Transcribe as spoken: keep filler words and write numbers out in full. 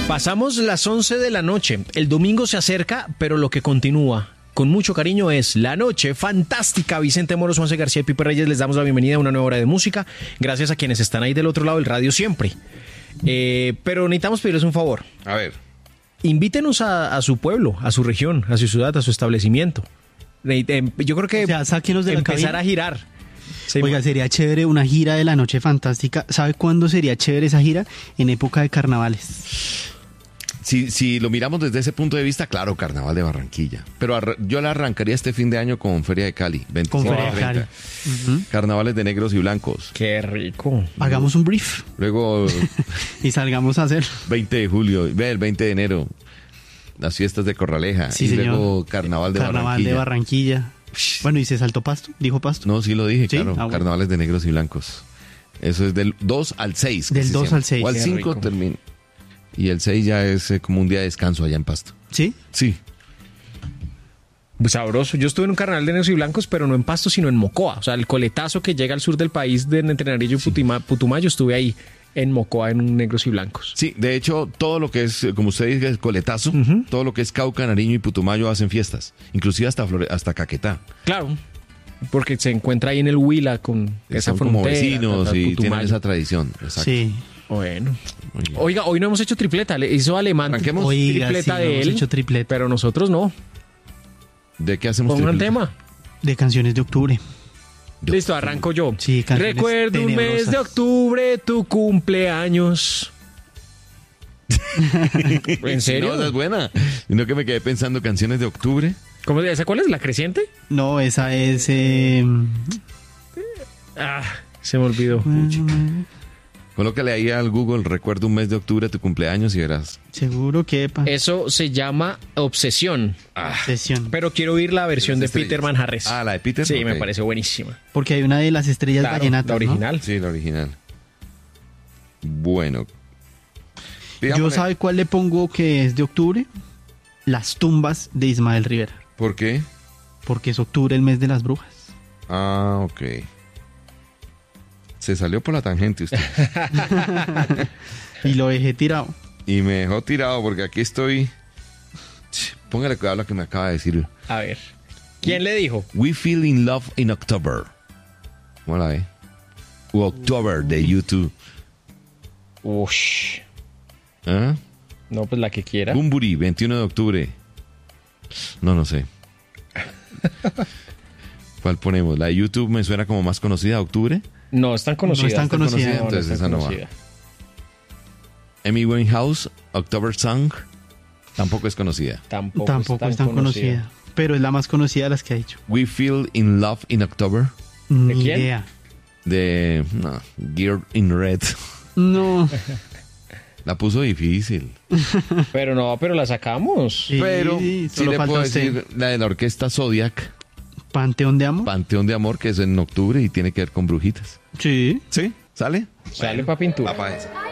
Pasamos las once de la noche. El domingo se acerca, pero lo que continúa con mucho cariño es La Noche Fantástica. Vicente Moros, Juanse García y Pipe Reyes, les damos la bienvenida a una nueva hora de música. Gracias a quienes están ahí del otro lado del radio siempre. Eh, pero necesitamos pedirles un favor. A ver. Invítenos a, a su pueblo, a su región, a su ciudad, a su establecimiento. Yo creo que o sea, sáquenos de la empezar cabina. a girar. Sí, Oiga, sería chévere una gira de La Noche Fantástica. ¿Sabe cuándo sería chévere esa gira? En época de carnavales. Si, si lo miramos desde ese punto de vista, claro, Carnaval de Barranquilla. Pero arra- yo la arrancaría este fin de año con Feria de Cali. veinticinco Con Feria de treinta. Cali. Uh-huh. Carnavales de negros y blancos. Qué rico. Hagamos un brief Luego, y salgamos a hacer. veinte de julio, ve el veinte de enero, las fiestas de Corraleja. Sí, y señor. luego Carnaval de Carnaval Barranquilla. de Barranquilla. Bueno, ¿y se saltó Pasto? ¿Dijo Pasto? No, sí lo dije, ¿Sí? claro. Ah, bueno. Carnavales de negros y blancos. Eso es del dos al seis. Del casi dos siempre. al seis. O al Qué cinco rico. termina. Y el seis ya es eh, como un día de descanso allá en Pasto. ¿Sí? Sí. Sabroso. Yo estuve en un carnaval de negros y blancos, pero no en Pasto, sino en Mocoa. O sea, el coletazo que llega al sur del país de entre Nariño y Putima- Putumayo, estuve ahí en Mocoa en un negros y blancos. Sí, de hecho, todo lo que es, eh, como usted dice, el coletazo, Ujú. todo lo que es Cauca, Nariño y Putumayo hacen fiestas. Inclusive hasta, Flore- hasta Caquetá. Claro, porque se encuentra ahí en el Huila con esa Son como frontera. vecinos ta, ta, y Putumayo. tienen esa tradición. Exacto. Sí. Bueno. Muy bien. Oiga, hoy no hemos hecho tripleta. Le hizo Alemán Arranquemos. Oiga, tripleta sí, de hemos él, hecho tripleta. pero nosotros no. ¿De qué hacemos Pongan tripleta? tema. De canciones de octubre. De Listo, octubre. arranco yo. Sí, canciones Recuerdo un mes tenebrosas. de octubre, tu cumpleaños. ¿En serio? No, esa es buena. Sino que me quedé pensando canciones de octubre. ¿Cómo, ¿Esa cuál es? ¿La creciente? No, esa es... eh, Ah, se me olvidó. Colócale ahí al Google, recuerdo un mes de octubre, tu cumpleaños y verás. Seguro que... pa- Eso se llama Obsesión. Sesión. Pero quiero oír la versión de Las estrellas. Peter Manjarres. Ah, la de Peter. Sí, Ok. me parece buenísima. Porque hay una de las estrellas Claro, vallenatas, la ¿no? original. Sí, la original. Bueno. Yo Digámosle- sabe cuál le pongo que es de octubre. Las tumbas de Ismael Rivera. ¿Por qué? Porque es octubre el mes de las brujas. Ah, ok. Se salió por la tangente usted. Y lo dejé tirado. Y me dejó tirado porque aquí estoy. Póngale cuidado a lo que me acaba de decir. A ver. ¿Quién le dijo? We Feel in Love in October. ¿Cómo la ve? U October de YouTube. Ush. ¿Ah? No, pues la que quiera. Bumburi, veintiuno de octubre. No, no sé. ¿Cuál ponemos? La de YouTube me suena como más conocida, octubre. No, es tan conocida. No es tan conocida. No, no Entonces es tan esa no va. conocida. Amy Winehouse, October Song. Tampoco es conocida. Tampoco, Tampoco es tan conocida. Pero es la más conocida de las que ha dicho. We Feel in Love in October. Ni quién? idea. De no, Gear in Red. No. La puso difícil. Pero no, pero la sacamos. Sí, Pero sí solo le falta puedo usted. decir la de la orquesta Zodiac, Panteón de Amo. Panteón de Amor, que es en octubre y tiene que ver con brujitas. Sí. ¿Sí? ¿Sale? Sale para pintura. Va pa' esa.